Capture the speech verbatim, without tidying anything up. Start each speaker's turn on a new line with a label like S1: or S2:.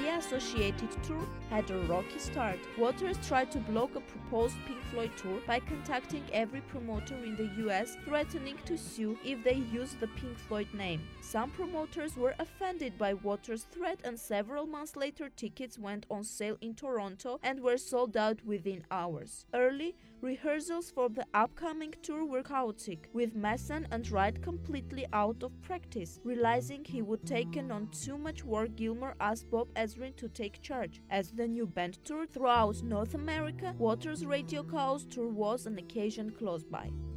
S1: associated tour had a rocky start. Waters tried to block a proposed Pink Floyd tour by contacting every promoter in the U S, threatening to sue if they used the Pink Floyd name. Some promoters were offended by Waters' threat, and several months later tickets went on sale in Toronto and were sold out within hours. Early rehearsals for the upcoming tour were chaotic, with Mason and Wright completely out of practice. Realizing he would taken on too much work, Gilmour asked Bob Ezrin to take charge. As the new band toured throughout North America, Waters' Radio Chaos tour was an occasion close by.